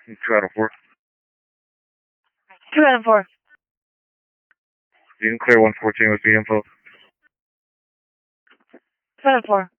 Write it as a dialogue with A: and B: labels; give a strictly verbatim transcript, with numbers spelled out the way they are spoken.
A: Two out of four.
B: Two out of four.
A: You can clear one fourteen with the info.
B: Two out of four.